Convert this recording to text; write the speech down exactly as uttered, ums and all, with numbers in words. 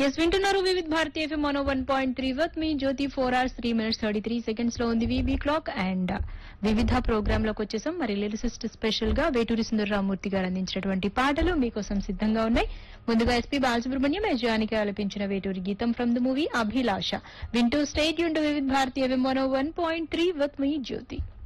Yes వింటున్నారు వివిధ Bharati FM one one point three వత్ మీ జ్యోతి four hours three minutes thirty three seconds లో ఉంది VV clock and వివిధ programme లోకి వచ్చేసాం. మరి లిరిసిస్ట్ స్పెషల్ గా వేటూరి సుందరరామూర్తి గారు అందించినటువంటి పాటలు మీకోసం సిద్ధంగా ఉన్నాయి. ముందుగా ఎస్పీ బాలసుబ్రహ్మణ్యం యజానికి ఆలపించిన వేటూరి గీతం ఫ్రమ్ ద మూవీ అభిలాష. వింటూ స్టేట్ యూన్ టు వివిధ Bharati FM one one point three వత్ మీ జ్యోతి.